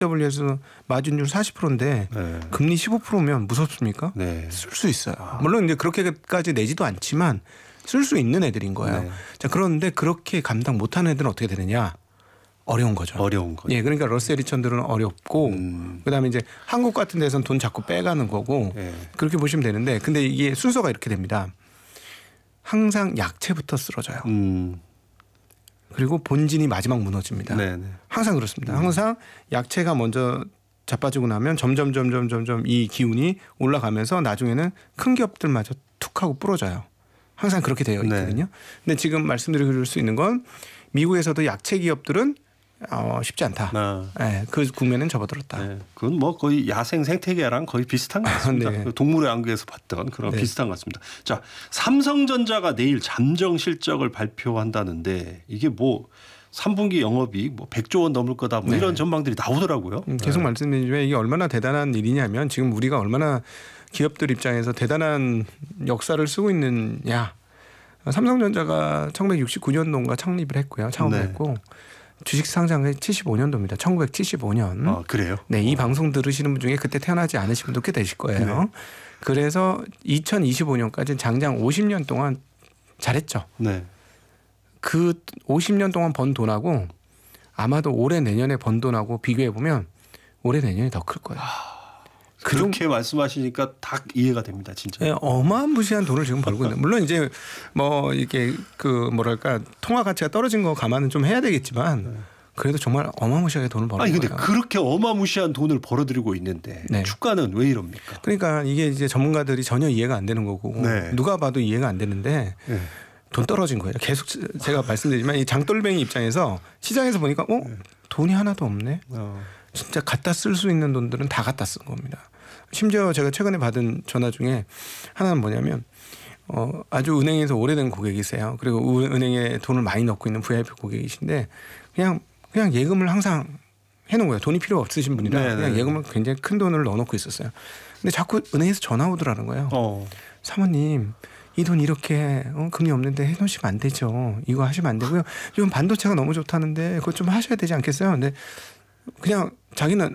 W에서 마진율 40%인데 네. 금리 15%면 무섭습니까? 네. 쓸 수 있어요. 물론 이제 그렇게까지 내지도 않지만 쓸 수 있는 애들인 거예요. 네. 자, 그런데 그렇게 감당 못하는 애들은 어떻게 되느냐? 어려운 거죠. 어려운 거죠. 예, 그러니까 러셀 2000들은 어렵고 그다음에 이제 한국 같은 데서는 돈 자꾸 빼가는 거고 네. 그렇게 보시면 되는데 근데 이게 순서가 이렇게 됩니다. 항상 약체부터 쓰러져요. 그리고 본진이 마지막 무너집니다. 네네. 항상 그렇습니다. 항상 약체가 먼저 자빠지고 나면 점점 이 기운이 올라가면서 나중에는 큰 기업들마저 툭 하고 부러져요. 항상 그렇게 되어 있거든요. 근데 지금 말씀드릴 수 있는 건 미국에서도 약체 기업들은 쉽지 않다. 네, 그 국면은 접어들었다. 네, 그건 뭐 거의 야생 생태계랑 거의 비슷한 것 같습니다. 네. 동물의 왕국에서 봤던 그런 비슷한 것 같습니다. 자, 삼성전자가 내일 잠정 실적을 발표한다는데 이게 뭐 3분기 영업이익 뭐 100조 원 넘을 거다 뭐 이런 전망들이 나오더라고요. 계속 말씀드리지만 이게 얼마나 대단한 일이냐면 지금 우리가 얼마나 기업들 입장에서 대단한 역사를 쓰고 있느냐. 삼성전자가 1969년도인가 창립을 했고요. 창업을 했고 주식 상장이 75년도입니다. 1975년. 아, 그래요? 네, 이 방송 들으시는 분 중에 그때 태어나지 않으신 분도 꽤 되실 거예요. 그래서 2025년까지 장장 50년 동안 잘했죠. 네. 그 50년 동안 번 돈하고 아마도 올해 내년에 번 돈하고 비교해 보면 올해 내년이 더 클 거예요. 그렇게 말씀하시니까 딱 이해가 됩니다, 진짜. 네, 어마무시한 돈을 지금 벌고 있는. 물론 이제 뭐 이게 그 뭐랄까 통화 가치가 떨어진 거 감안은 좀 해야 되겠지만 그래도 정말 어마무시하게 돈을 버는 거예요. 아니 근데 그렇게 어마무시한 돈을 벌어들이고 있는데 주가는 왜 이럽니까? 그러니까 이게 이제 전문가들이 전혀 이해가 안 되는 거고 누가 봐도 이해가 안 되는데 돈 떨어진 거예요. 계속 제가 말씀드리지만 이 장돌뱅이 입장에서 시장에서 보니까 돈이 하나도 없네. 진짜 갖다 쓸 수 있는 돈들은 다 갖다 쓴 겁니다. 심지어 제가 최근에 받은 전화 중에 하나는 뭐냐면 아주 은행에서 오래된 고객이세요. 그리고 은행에 돈을 많이 넣고 있는 VIP 고객이신데 그냥 예금을 항상 해놓은 거예요. 돈이 필요 없으신 분이라 그냥 예금을 굉장히 큰 돈을 넣어놓고 있었어요. 근데 자꾸 은행에서 전화 오더라는 거예요. 사모님 이 돈 이렇게 금리 없는데 해놓으시면 안 되죠. 이거 하시면 안 되고요. 지금 반도체가 너무 좋다는데 그거 좀 하셔야 되지 않겠어요? 근데 그냥 자기는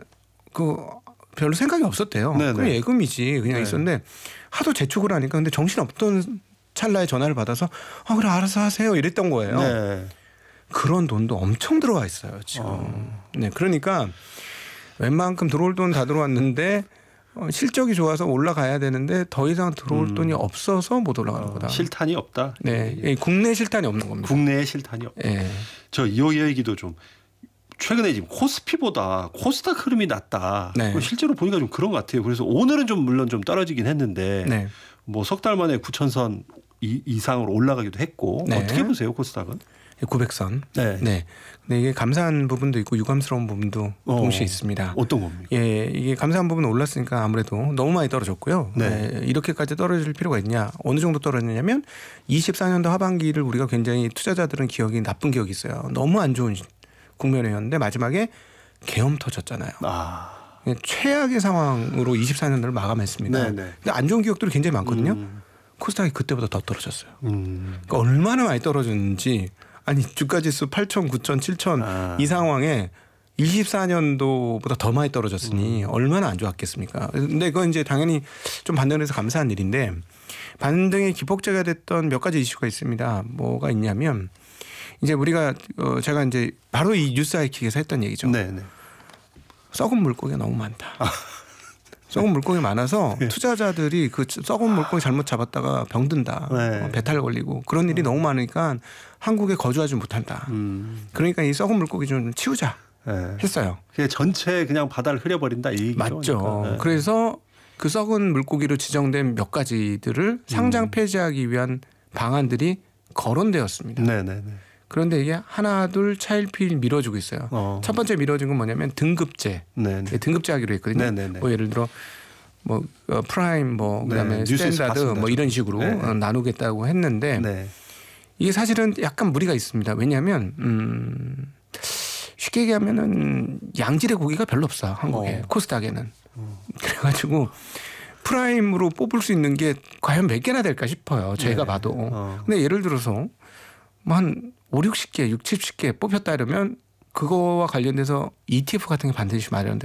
별로 생각이 없었대요. 그럼 예금이지 그냥 있었는데 하도 재촉을 하니까 근데 정신없던 찰나에 전화를 받아서 그래 알아서 하세요 이랬던 거예요. 그런 돈도 엄청 들어와 있어요 지금. 네, 그러니까 웬만큼 들어올 돈 다 들어왔는데 실적이 좋아서 올라가야 되는데 더 이상 들어올 돈이 없어서 못 올라가는 거다. 실탄이 없다. 네, 국내 실탄이 없는 겁니다. 국내에 실탄이 없다. 저 이 얘기도 좀 최근에 지금 코스피보다 코스닥 흐름이 낮다. 실제로 보니까 좀 그런 것 같아요. 그래서 오늘은 좀 물론 좀 떨어지긴 했는데 뭐 석 달 만에 9,000선 이상으로 올라가기도 했고 어떻게 보세요 코스닥은? 900선. 네. 근데 이게 감사한 부분도 있고 유감스러운 부분도 동시에 있습니다. 어떤 겁니까? 이게 감사한 부분은 올랐으니까 아무래도 너무 많이 떨어졌고요. 이렇게까지 떨어질 필요가 있냐? 어느 정도 떨어졌냐면 24년도 하반기를 우리가 굉장히 투자자들은 기억이 나쁜 기억이 있어요. 너무 안 좋은 국면이었는데 마지막에 계엄 터졌잖아요. 최악의 상황으로 24년도를 마감했습니다. 근데 안 좋은 기억들이 굉장히 많거든요. 코스닥이 그때보다 더 떨어졌어요. 그러니까 얼마나 많이 떨어졌는지 아니 주가지수 8천, 9천, 7천 이 상황에 24년도보다 더 많이 떨어졌으니 얼마나 안 좋았겠습니까? 근데 그건 이제 당연히 좀 반등해서 감사한 일인데 반등의 기폭제가 됐던 몇 가지 이슈가 있습니다. 뭐가 있냐면 이제 우리가 제가 이제 바로 이 뉴스 하이킥에서 했던 얘기죠. 썩은 물고기가 너무 많다. 썩은 물고기 많아서 투자자들이 그 썩은 물고기 잘못 잡았다가 병든다. 배탈 걸리고 그런 일이 너무 많으니까 한국에 거주하지 못한다. 그러니까 이 썩은 물고기 좀 치우자 했어요. 그게 전체 그냥 바다를 흐려버린다 이 얘기죠. 맞죠. 그러니까. 그래서 그 썩은 물고기로 지정된 몇 가지들을 상장 폐지하기 위한 방안들이 거론되었습니다. 그런데 이게 하나 둘 차일피일 미뤄지고 있어요. 첫 번째 미뤄진 건 뭐냐면 등급제. 등급제하기로 했거든요. 뭐 예를 들어 뭐 프라임 뭐 그다음에 스탠다드 뭐 이런 식으로 나누겠다고 했는데 이게 사실은 약간 무리가 있습니다. 왜냐하면 쉽게 얘기하면은 양질의 고기가 별로 없어 한국에 코스닥에는. 그래가지고 프라임으로 뽑을 수 있는 게 과연 몇 개나 될까 싶어요. 제가 봐도. 근데 예를 들어서 뭐 한 5, 60개, 60, 70개 뽑혔다 이러면 그거와 관련돼서 ETF 같은 게 반드시 마련돼.